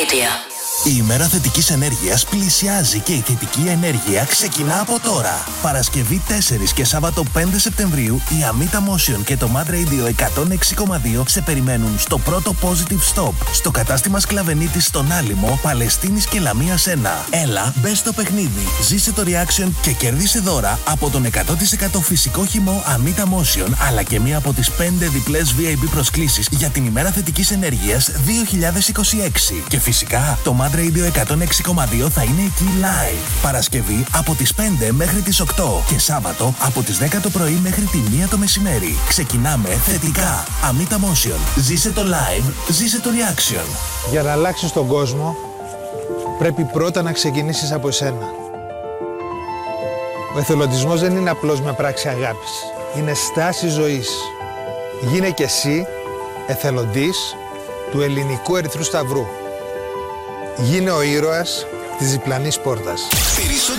Radio. Η ημέρα θετικής ενέργειας πλησιάζει και η θετική ενέργεια ξεκινά από τώρα. Παρασκευή 4 και Σάββατο 5 Σεπτεμβρίου η Amita Motion και το Mad Radio 106,2 σε περιμένουν στο πρώτο Positive Stop στο κατάστημα Σκλαβενίτης στον Άλυμο, Παλαιστίνης και Λαμίας 1. Έλα, μπες στο παιχνίδι, ζήσε το reaction και κερδίσε δώρα από τον 100% φυσικό χυμό Amita Motion, αλλά και μία από τις 5 διπλές VIP προσκλήσεις για την ημέρα θετικής ενέργειας 2026. Και φυσικά το Mad Radio 106,2 θα είναι εκεί live. Παρασκευή από τις 5 μέχρι τις 8 και Σάββατο από τις 10 το πρωί μέχρι τη 1 το μεσημέρι. Ξεκινάμε θετικά. Amita Motion. Ζήσε το live, ζήσε το reaction. Για να αλλάξεις τον κόσμο, πρέπει πρώτα να ξεκινήσεις από εσένα. Ο εθελοντισμός δεν είναι απλώς μια πράξη αγάπης. Είναι στάση ζωής. Γίνε κι εσύ εθελοντής του Ελληνικού Ερυθρού Σταυρού. Γίνε ο ήρωας της διπλανής πόρτας.